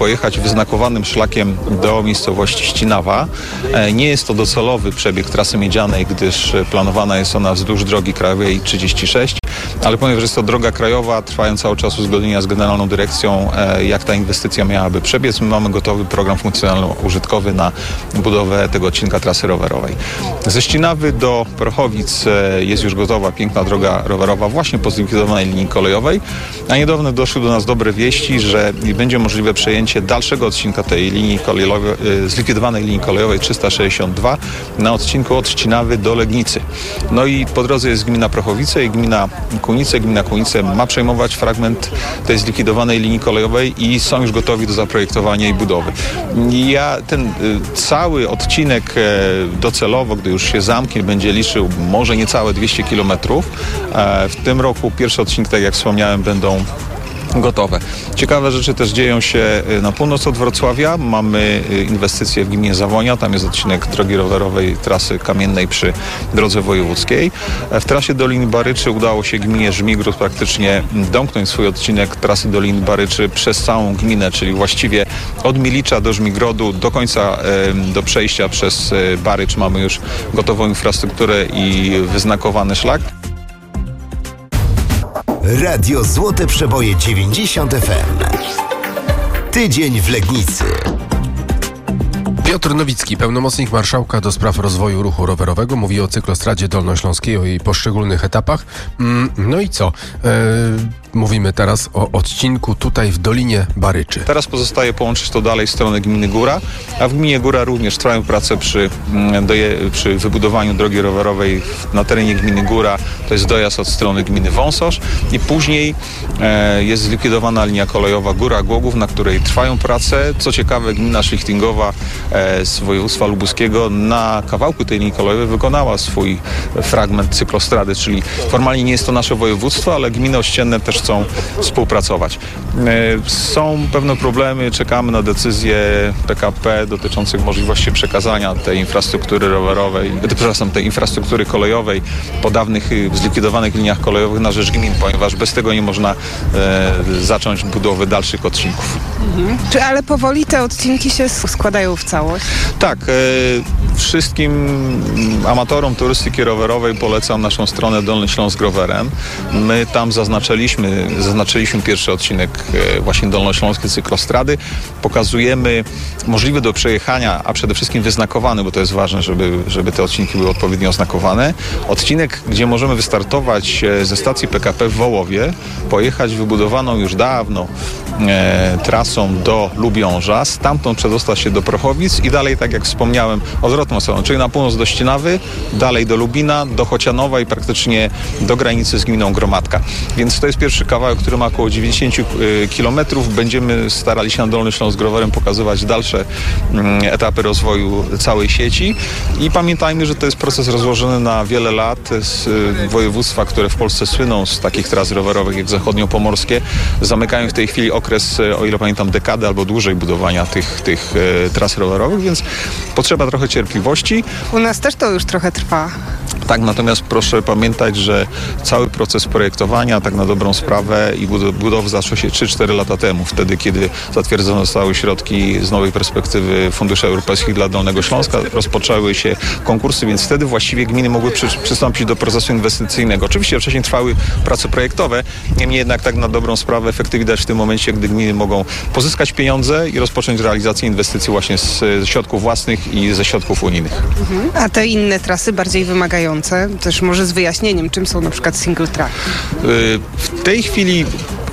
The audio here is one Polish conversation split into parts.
pojechać wyznakowanym szlakiem do miejscowości Ścinawa. Nie jest to docelowy przebieg trasy miedzianej, gdyż planowana jest ona wzdłuż drogi krajowej 36, ale ponieważ jest to droga krajowa, trwają cały czas uzgodnienia z Generalną Dyrekcją, jak ta inwestycja miałaby przebiec. My mamy gotowy program funkcjonalno-użytkowy na budowę tego odcinka trasy rowerowej. Ze Ścinawy do Prochowic jest już gotowa piękna droga rowerowa właśnie po zlikwidowanej linii kolejowej, a niedawno doszły do nas dobre wieści, że będzie możliwe przejęcie dalszego odcinka tej linii kolejowej, zlikwidowanej linii kolejowej 362 na odcinku od Ścinawy do Legnicy. No i po drodze jest gmina Prochowice i gmina Kunice. Gmina Kunice ma przejmować fragment tej zlikwidowanej linii kolejowej i są już gotowi do zaprojektowania i budowy. Ten cały odcinek docelowo, gdy już się zamknie, będzie liczył może niecałe 200 km. W tym roku pierwsze odcinki, tak jak wspomniałem, będą gotowe. Ciekawe rzeczy też dzieją się na północ od Wrocławia. Mamy inwestycje w gminie Zawonia. Tam jest odcinek drogi rowerowej trasy kamiennej przy drodze wojewódzkiej. W trasie Doliny Baryczy udało się gminie Żmigród praktycznie domknąć swój odcinek trasy Doliny Baryczy przez całą gminę, czyli właściwie od Milicza do Żmigrodu do końca, do przejścia przez Barycz mamy już gotową infrastrukturę i wyznakowany szlak. Radio Złote Przeboje 90 FM. Tydzień w Legnicy. Piotr Nowicki, pełnomocnik marszałka do spraw rozwoju ruchu rowerowego, mówi o cyklostradzie dolnośląskiej, o jej poszczególnych etapach. No i co? Mówimy teraz o odcinku tutaj w Dolinie Baryczy. Teraz pozostaje połączyć to dalej w stronę gminy Góra, a w gminie Góra również trwają prace przy wybudowaniu drogi rowerowej na terenie gminy Góra. To jest dojazd od strony gminy Wąsosz i później jest zlikwidowana linia kolejowa Góra-Głogów, na której trwają prace. Co ciekawe, gmina Szlichtingowa z województwa lubuskiego na kawałku tej linii kolejowej wykonała swój fragment cyklostrady, czyli formalnie nie jest to nasze województwo, ale gminy ościenne też chcą współpracować. Są pewne problemy, czekamy na decyzję PKP dotyczących możliwości przekazania tej infrastruktury rowerowej, tej infrastruktury kolejowej po dawnych zlikwidowanych liniach kolejowych na rzecz gmin, ponieważ bez tego nie można zacząć budowy dalszych odcinków. Ale powoli te odcinki się składają w całość? Tak. Wszystkim amatorom turystyki rowerowej polecam naszą stronę Dolny Śląsk Rowerem. My tam zaznaczyliśmy pierwszy odcinek właśnie dolnośląskiej cyklostrady. Pokazujemy możliwy do przejechania, a przede wszystkim wyznakowany, bo to jest ważne, żeby te odcinki były odpowiednio oznakowane. Odcinek, gdzie możemy wystartować ze stacji PKP w Wołowie, pojechać wybudowaną już dawno trasą do Lubiąża, stamtąd przedostać się do Prochowic i dalej, tak jak wspomniałem, odwrotną stroną, czyli na północ do Ścinawy, dalej do Lubina, do Chocianowa i praktycznie do granicy z gminą Gromadka. Więc to jest pierwszy kawałek, który ma około 90 km. Będziemy starali się na Dolny Śląsk Rowerem pokazywać dalsze etapy rozwoju całej sieci i pamiętajmy, że to jest proces rozłożony na wiele lat. Województwa, które w Polsce słyną z takich tras rowerowych jak zachodniopomorskie, zamykają w tej chwili okres, o ile pamiętam, dekady albo dłużej budowania tych tras rowerowych, więc potrzeba trochę cierpliwości. U nas też to już trochę trwa. Tak, natomiast proszę pamiętać, że cały proces projektowania, tak na dobrą sprawę, i budowy zaczął się 3-4 lata temu, wtedy kiedy zatwierdzone zostały środki z nowej perspektywy funduszy europejskich dla Dolnego Śląska, rozpoczęły się konkursy, więc wtedy właściwie gminy mogły przystąpić do procesu inwestycyjnego. Oczywiście wcześniej trwały prace projektowe, niemniej jednak tak na dobrą sprawę efekty widać w tym momencie, gdy gminy mogą pozyskać pieniądze i rozpocząć realizację inwestycji właśnie z środków własnych i ze środków unijnych. A te inne trasy bardziej wymagające, też może z wyjaśnieniem, czym są na przykład single track? W tej chwili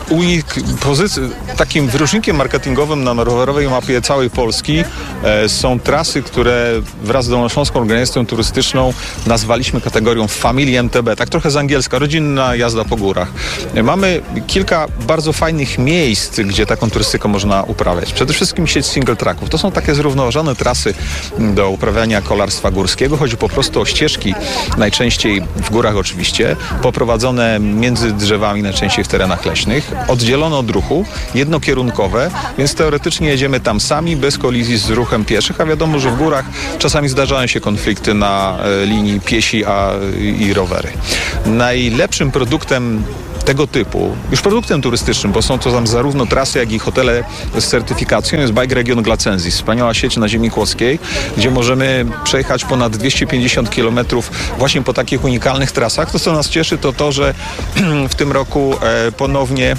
takim wyróżnikiem marketingowym na rowerowej mapie całej Polski są trasy, które wraz z Dolnośląską Organizacją Turystyczną nazwaliśmy kategorią Family MTB, tak trochę z angielska, rodzinna jazda po górach. Mamy kilka bardzo fajnych miejsc, gdzie taką turystykę można uprawiać. Przede wszystkim sieć single tracków. To są takie zrównoważone trasy do uprawiania kolarstwa górskiego. Chodzi po prostu o ścieżki, najczęściej w górach oczywiście, poprowadzone między drzewami, najczęściej w terenach leśnych, oddzielone od ruchu, jednokierunkowe, więc teoretycznie jedziemy tam sami, bez kolizji z ruchem pieszych, a wiadomo, że w górach czasami zdarzają się konflikty na linii piesi i rowery. Najlepszym produktem tego typu, już produktem turystycznym, bo są to tam zarówno trasy, jak i hotele z certyfikacją, jest Bike Region Glacensis, wspaniała sieć na ziemi kłodzkiej, gdzie możemy przejechać ponad 250 km właśnie po takich unikalnych trasach. To, co nas cieszy, to to, że w tym roku ponownie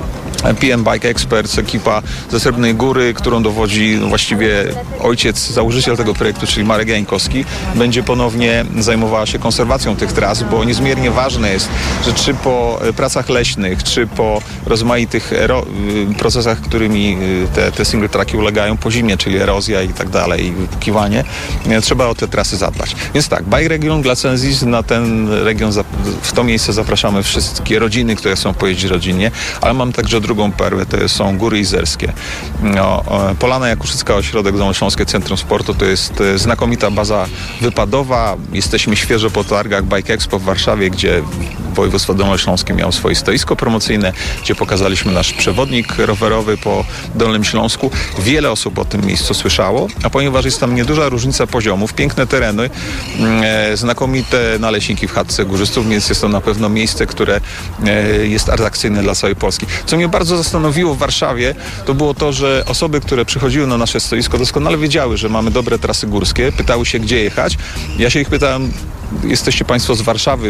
PM Bike Experts, ekipa ze Srebrnej Góry, którą dowodzi właściwie ojciec, założyciel tego projektu, czyli Marek Jańkowski, będzie ponownie zajmowała się konserwacją tych tras, bo niezmiernie ważne jest, że czy po pracach leśnych, czy po rozmaitych procesach, którymi te single tracki ulegają po zimie, czyli erozja i tak dalej, i wypukiwanie, trzeba o te trasy zadbać. Więc tak, Bike Region Glacensis, na ten region, w to miejsce zapraszamy wszystkie rodziny, które chcą pojeździć rodzinnie, ale mam także drugą perłę, to są Góry Izerskie. Polana Jakuszycka, ośrodek Dolnośląskie Centrum Sportu, to jest znakomita baza wypadowa. Jesteśmy świeżo po targach Bike Expo w Warszawie, gdzie województwo dolnośląskie miało swoje stoisko promocyjne, gdzie pokazaliśmy nasz przewodnik rowerowy po Dolnym Śląsku. Wiele osób o tym miejscu słyszało, a ponieważ jest tam nieduża różnica poziomów, piękne tereny, znakomite naleśniki w chatce górzystów, więc jest to na pewno miejsce, które jest atrakcyjne dla całej Polski. Co mnie bardzo zastanowiło w Warszawie, to było to, że osoby, które przychodziły na nasze stoisko, doskonale wiedziały, że mamy dobre trasy górskie, pytały się, gdzie jechać. Ja się ich pytałem, jesteście Państwo z Warszawy,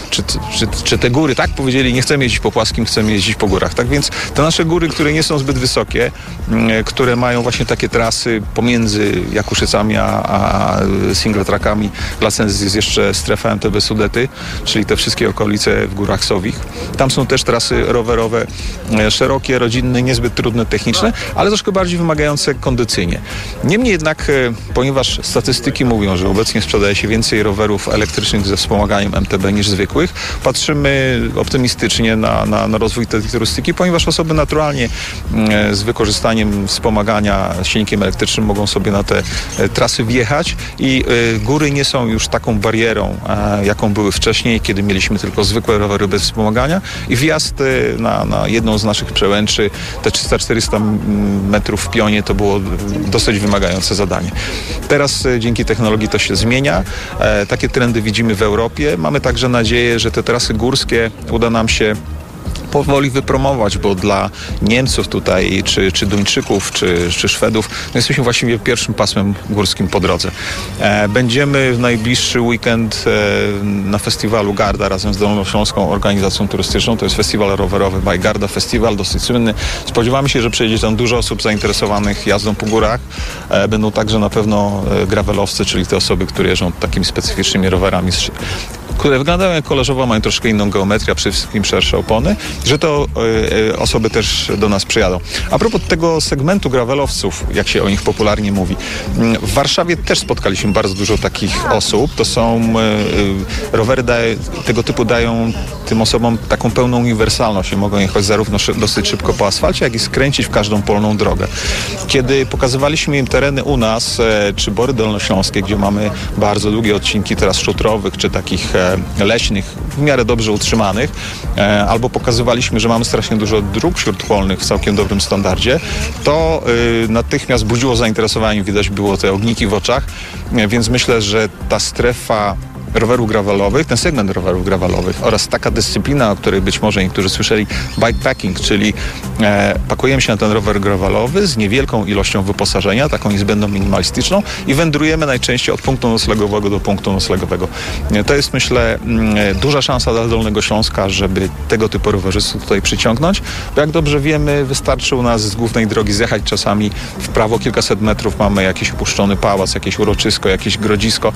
czy te góry? Tak, powiedzieli, nie chcemy jeździć po płaskim, chcemy jeździć po górach. Tak więc te nasze góry, które nie są zbyt wysokie, które mają właśnie takie trasy pomiędzy Jakuszycami a single trackami, Glacensis jest jeszcze strefa MTB Sudety, czyli te wszystkie okolice w Górach Sowich. Tam są też trasy rowerowe szerokie, rodzinne, niezbyt trudne techniczne, ale troszkę bardziej wymagające kondycyjnie. Niemniej jednak, ponieważ statystyki mówią, że obecnie sprzedaje się więcej rowerów elektrycznych ze wspomaganiem MTB niż zwykłych, patrzymy optymistycznie na rozwój tej turystyki, ponieważ osoby naturalnie z wykorzystaniem wspomagania silnikiem elektrycznym mogą sobie na te trasy wjechać i góry nie są już taką barierą, jaką były wcześniej, kiedy mieliśmy tylko zwykłe rowery bez wspomagania i wjazd na jedną z naszych przełęczy, te 300-400 metrów w pionie, to było dosyć wymagające zadanie. Teraz dzięki technologii to się zmienia. Takie trendy widzimy w Europie. Mamy także nadzieję, że te trasy górskie uda nam się powoli wypromować, bo dla Niemców tutaj, czy Duńczyków, czy Szwedów, no jesteśmy właściwie pierwszym pasmem górskim po drodze. Będziemy w najbliższy weekend na festiwalu Garda razem z Dolnośląską Organizacją Turystyczną. To jest festiwal rowerowy Bike Garda, festiwal dosyć słynny. Spodziewamy się, że przyjedzie tam dużo osób zainteresowanych jazdą po górach. Będą także na pewno gravelowcy, czyli te osoby, które jeżdżą takimi specyficznymi rowerami, które wyglądają jak kolarzowo, mają troszkę inną geometrię, a przede wszystkim szersze opony, że to osoby też do nas przyjadą. A propos tego segmentu gravelowców, jak się o nich popularnie mówi, w Warszawie też spotkaliśmy bardzo dużo takich osób. To są rowery tego typu dają tym osobom taką pełną uniwersalność i mogą jechać zarówno dosyć szybko po asfalcie, jak i skręcić w każdą polną drogę. Kiedy pokazywaliśmy im tereny u nas, czy Bory Dolnośląskie, gdzie mamy bardzo długie odcinki teraz szutrowych, czy takich leśnych, w miarę dobrze utrzymanych, albo pokazywaliśmy, że mamy strasznie dużo dróg śródpolnych w całkiem dobrym standardzie, to natychmiast budziło zainteresowanie, widać było te ogniki w oczach, więc myślę, że ta strefa rowerów gravelowych, ten segment rowerów gravelowych oraz taka dyscyplina, o której być może niektórzy słyszeli, bikepacking, czyli pakujemy się na ten rower gravelowy z niewielką ilością wyposażenia, taką niezbędną minimalistyczną i wędrujemy najczęściej od punktu noclegowego do punktu noclegowego. To jest, myślę, duża szansa dla Dolnego Śląska, żeby tego typu rowerzystów tutaj przyciągnąć, bo jak dobrze wiemy, wystarczy u nas z głównej drogi zjechać czasami w prawo kilkaset metrów, mamy jakiś opuszczony pałac, jakieś uroczysko, jakieś grodzisko.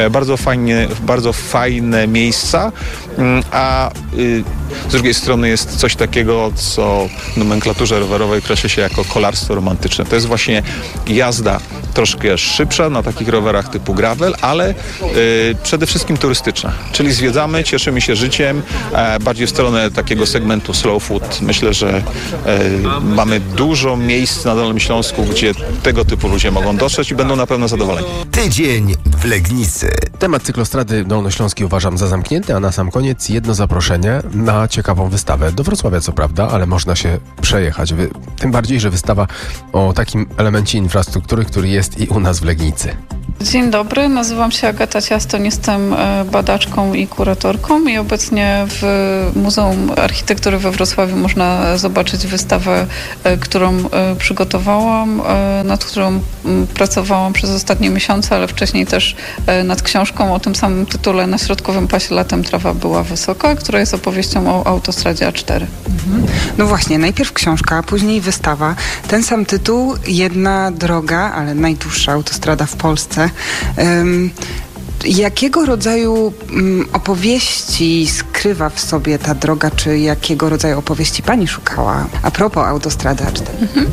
Bardzo fajne miejsca, a z drugiej strony jest coś takiego, co w nomenklaturze rowerowej określa się jako kolarstwo romantyczne. To jest właśnie jazda troszkę szybsza na takich rowerach typu gravel, ale przede wszystkim turystyczna. Czyli zwiedzamy, cieszymy się życiem, bardziej w stronę takiego segmentu slow food. Myślę, że mamy dużo miejsc na Dolnym Śląsku, gdzie tego typu ludzie mogą dotrzeć i będą na pewno zadowoleni. Tydzień w Legnicy. Temat cyklostrady dolnośląskiej uważam za zamknięty, a na sam koniec jedno zaproszenie na ciekawą wystawę. Do Wrocławia co prawda, ale można się przejechać. Tym bardziej, że wystawa o takim elemencie infrastruktury, który jest i u nas w Legnicy. Dzień dobry, nazywam się Agata Ciastoń, jestem badaczką i kuratorką i obecnie w Muzeum Architektury we Wrocławiu można zobaczyć wystawę, którą przygotowałam, nad którą pracowałam przez ostatnie miesiące, ale wcześniej też nad książką o tym samym tytule Na środkowym pasie latem trawa była wysoka, która jest opowieścią o autostradzie A4. No właśnie, najpierw książka, a później wystawa. Ten sam tytuł, jedna droga, ale najdłuższa autostrada w Polsce. Jakiego rodzaju opowieści skrywa w sobie ta droga, czy jakiego rodzaju opowieści pani szukała a propos autostrady A4?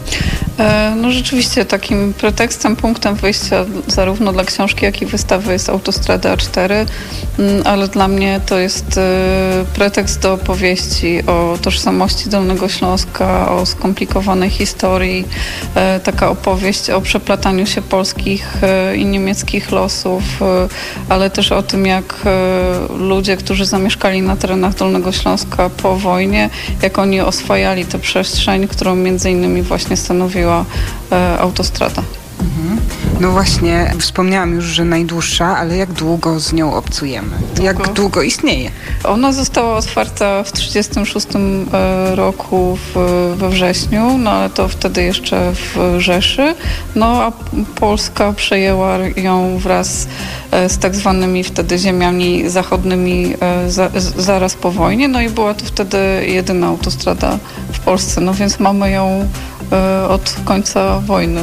No rzeczywiście takim pretekstem, punktem wyjścia zarówno dla książki, jak i wystawy jest autostrada A4, ale dla mnie to jest pretekst do opowieści o tożsamości Dolnego Śląska, o skomplikowanej historii, taka opowieść o przeplataniu się polskich i niemieckich losów, ale też o tym, jak ludzie, którzy zamieszkali na terenach Dolnego Śląska po wojnie, jak oni oswajali tę przestrzeń, którą między innymi właśnie stanowiła autostrada. No właśnie, wspomniałam już, że najdłuższa, ale jak długo z nią obcujemy? Jak długo istnieje? Ona została otwarta w 1936 roku we wrześniu, no ale to wtedy jeszcze w Rzeszy. No a Polska przejęła ją wraz z tak zwanymi wtedy ziemiami zachodnimi zaraz po wojnie. No i była to wtedy jedyna autostrada w Polsce, no więc mamy ją od końca wojny.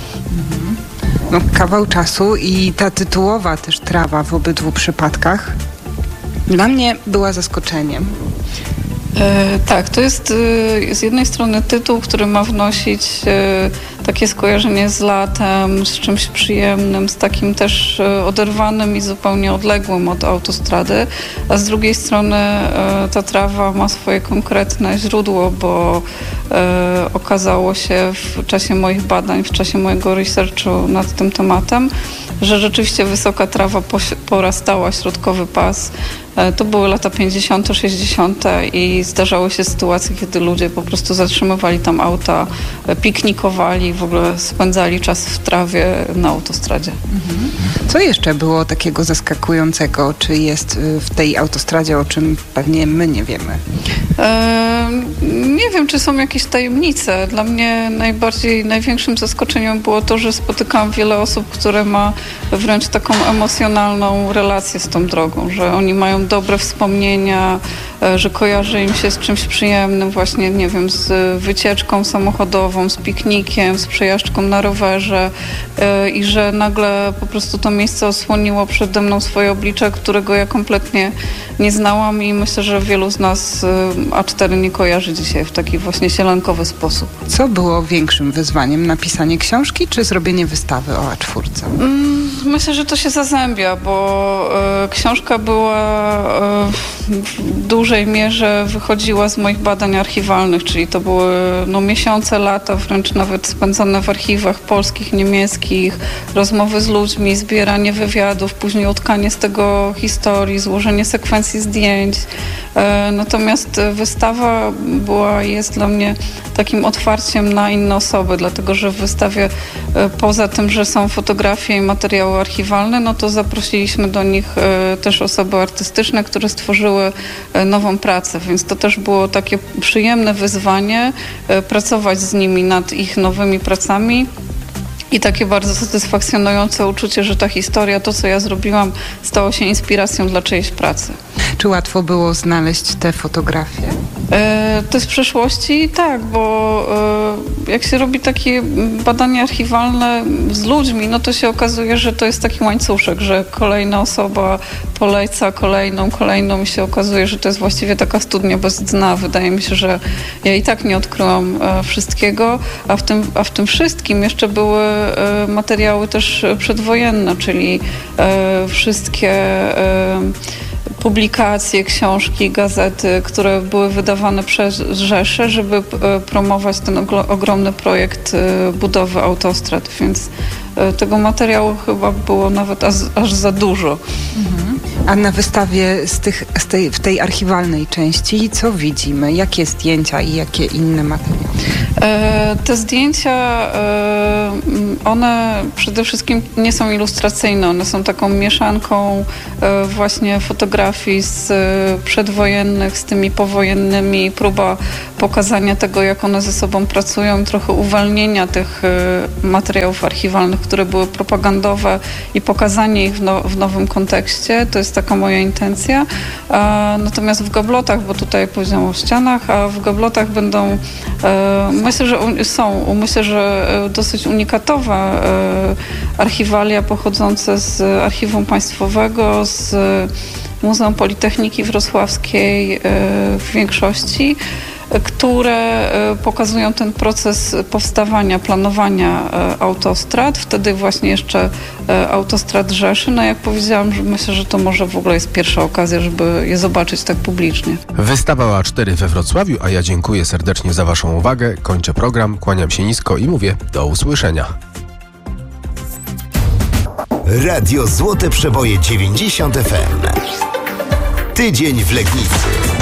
No, kawał czasu i ta tytułowa też trawa w obydwu przypadkach dla mnie była zaskoczeniem. Tak, to jest z jednej strony tytuł, który ma wnosić takie skojarzenie z latem, z czymś przyjemnym, z takim też oderwanym i zupełnie odległym od autostrady, a z drugiej strony ta trawa ma swoje konkretne źródło, bo okazało się w czasie moich badań, w czasie mojego researchu nad tym tematem, że rzeczywiście wysoka trawa porastała środkowy pas. To były lata 50., 60. i zdarzały się sytuacje, kiedy ludzie po prostu zatrzymywali tam auta, piknikowali, w ogóle spędzali czas w trawie na autostradzie. Co jeszcze było takiego zaskakującego? Czy jest w tej autostradzie, o czym pewnie my nie wiemy? Nie wiem, czy są jakieś tajemnice. Dla mnie największym zaskoczeniem było to, że spotykałam wiele osób, które ma wręcz taką emocjonalną relację z tą drogą, że oni mają dobre wspomnienia, że kojarzy im się z czymś przyjemnym, właśnie, nie wiem, z wycieczką samochodową, z piknikiem, z przejażdżką na rowerze i że nagle po prostu to miejsce osłoniło przede mną swoje oblicze, którego ja kompletnie nie znałam i myślę, że wielu z nas A4 nie kojarzy dzisiaj w taki właśnie sielankowy sposób. Co było większym wyzwaniem? Napisanie książki czy zrobienie wystawy o A4? Myślę, że to się zazębia, bo książka była w dużej mierze wychodziła z moich badań archiwalnych, czyli to były miesiące, lata, wręcz nawet spędzone w archiwach polskich, niemieckich, rozmowy z ludźmi, zbieranie wywiadów, później utkanie z tego historii, złożenie sekwencji zdjęć. Natomiast wystawa jest dla mnie takim otwarciem na inne osoby, dlatego że w wystawie poza tym, że są fotografie i materiały archiwalne, no to zaprosiliśmy do nich też osoby artystyczne, które stworzyły nową pracę, więc to też było takie przyjemne wyzwanie pracować z nimi nad ich nowymi pracami. I takie bardzo satysfakcjonujące uczucie, że ta historia, to co ja zrobiłam, stało się inspiracją dla czyjejś pracy. Czy łatwo było znaleźć te fotografie? To z przeszłości tak, bo jak się robi takie badania archiwalne z ludźmi, no to się okazuje, że to jest taki łańcuszek, że kolejna osoba poleca kolejną i się okazuje, że to jest właściwie taka studnia bez dna. Wydaje mi się, że ja i tak nie odkryłam wszystkiego, a w tym wszystkim jeszcze były materiały też przedwojenne, czyli wszystkie publikacje, książki, gazety, które były wydawane przez Rzeszę, żeby promować ten ogromny projekt budowy autostrad, więc tego materiału chyba było nawet aż za dużo. A na wystawie w tej archiwalnej części co widzimy? Jakie zdjęcia i jakie inne materiały? Te zdjęcia, one przede wszystkim nie są ilustracyjne, one są taką mieszanką właśnie fotografii z przedwojennych, z tymi powojennymi, próba pokazania tego, jak one ze sobą pracują, trochę uwalnienia tych materiałów archiwalnych, które były propagandowe i pokazanie ich w nowym kontekście. To jest taka moja intencja. Natomiast w gablotach, bo tutaj powiedziałam o ścianach, a w gablotach będą, myślę, że dosyć unikatowe archiwalia pochodzące z Archiwum Państwowego, z Muzeum Politechniki Wrocławskiej w większości, które pokazują ten proces powstawania, planowania autostrad. Wtedy właśnie jeszcze autostrad Rzeszy. No jak powiedziałam, że myślę, że to może w ogóle jest pierwsza okazja, żeby je zobaczyć tak publicznie. Wystawa A4 we Wrocławiu, a ja dziękuję serdecznie za Waszą uwagę. Kończę program, kłaniam się nisko i mówię do usłyszenia. Radio Złote Przeboje 90 FM. Tydzień w Legnicy.